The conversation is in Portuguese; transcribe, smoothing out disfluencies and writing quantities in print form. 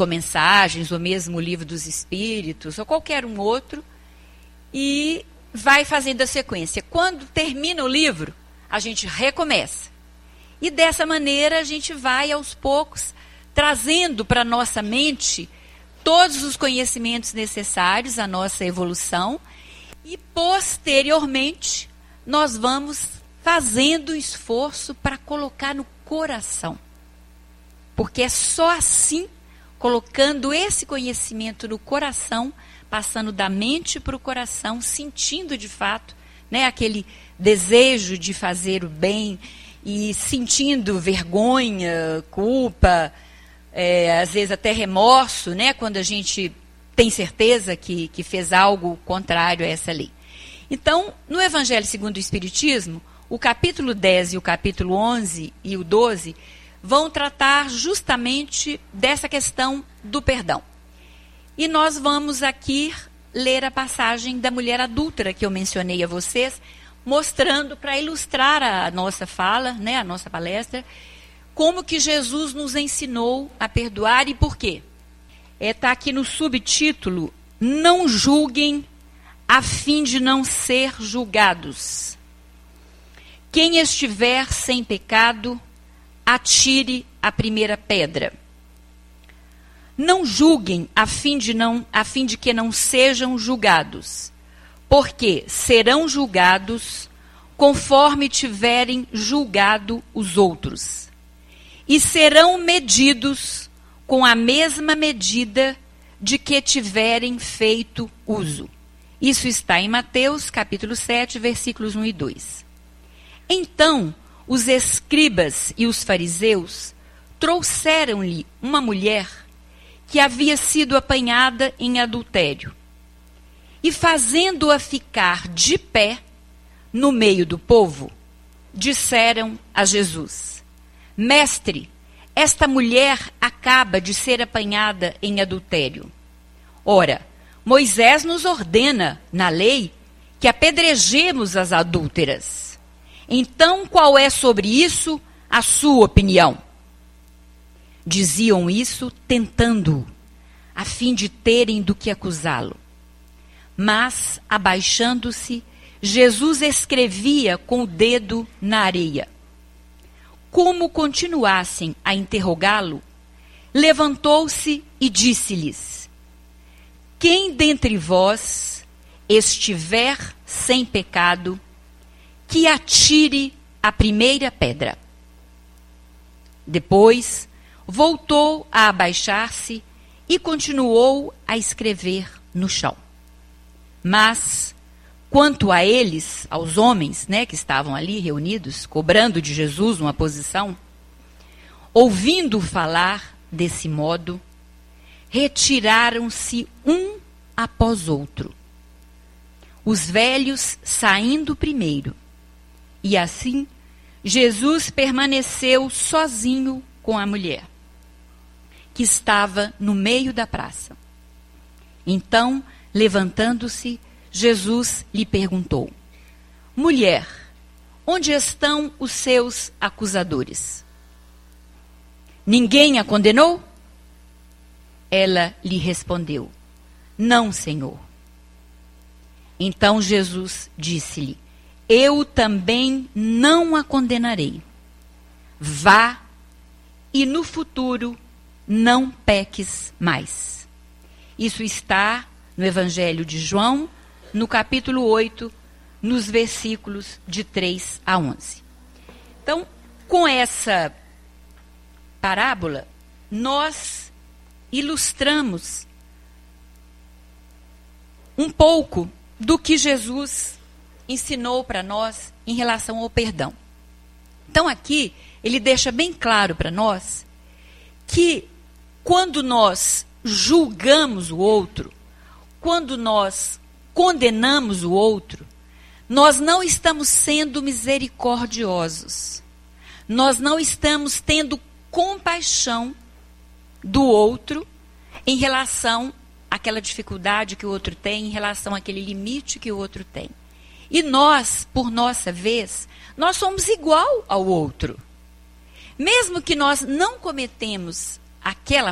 psicomensagens, ou mesmo o Livro dos Espíritos, ou qualquer um outro, e vai fazendo a sequência. Quando termina o livro, a gente recomeça. E dessa maneira a gente vai, aos poucos, trazendo para a nossa mente todos os conhecimentos necessários à nossa evolução, e posteriormente nós vamos fazendo esforço para colocar no coração. Porque é só assim, colocando esse conhecimento no coração, passando da mente para o coração, sentindo de fato, né, aquele desejo de fazer o bem e sentindo vergonha, culpa, às vezes até remorso, né, quando a gente tem certeza que fez algo contrário a essa lei. Então, no Evangelho segundo o Espiritismo, o capítulo 10 e o capítulo 11 e o 12 vão tratar justamente dessa questão do perdão. E nós vamos aqui ler a passagem da mulher adúltera que eu mencionei a vocês, mostrando, para ilustrar a nossa fala, né, a nossa palestra, como que Jesus nos ensinou a perdoar e por quê. Está aqui no subtítulo: não julguem a fim de não ser julgados. Quem estiver sem pecado, atire a primeira pedra. Não julguem a fim de que não sejam julgados, porque serão julgados conforme tiverem julgado os outros, e serão medidos com a mesma medida de que tiverem feito uso. Isso está em Mateus, capítulo 7, versículos 1 e 2. Então, os escribas e os fariseus trouxeram-lhe uma mulher que havia sido apanhada em adultério. E fazendo-a ficar de pé no meio do povo, disseram a Jesus: Mestre, esta mulher acaba de ser apanhada em adultério. Ora, Moisés nos ordena, na lei, que apedrejemos as adúlteras. Então, qual é sobre isso a sua opinião? Diziam isso tentando-o, a fim de terem do que acusá-lo. Mas, abaixando-se, Jesus escrevia com o dedo na areia. Como continuassem a interrogá-lo, levantou-se e disse-lhes: Quem dentre vós estiver sem pecado, que atire a primeira pedra. Depois, voltou a abaixar-se e continuou a escrever no chão. Mas, quanto a eles, aos homens, né, que estavam ali reunidos, cobrando de Jesus uma posição, ouvindo falar desse modo, retiraram-se um após outro, os velhos saindo primeiro. E assim, Jesus permaneceu sozinho com a mulher, que estava no meio da praça. Então, levantando-se, Jesus lhe perguntou: Mulher, onde estão os seus acusadores? Ninguém a condenou? Ela lhe respondeu: Não, Senhor. Então Jesus disse-lhe: Eu também não a condenarei. Vá e no futuro não peques mais. Isso está no Evangelho de João, no capítulo 8, nos versículos de 3 a 11. Então, com essa parábola, nós ilustramos um pouco do que Jesus ensinou para nós em relação ao perdão. Então aqui, ele deixa bem claro para nós que quando nós julgamos o outro, quando nós condenamos o outro, nós não estamos sendo misericordiosos. Nós não estamos tendo compaixão do outro em relação àquela dificuldade que o outro tem, em relação àquele limite que o outro tem. E nós, por nossa vez, nós somos igual ao outro. Mesmo que nós não cometemos aquela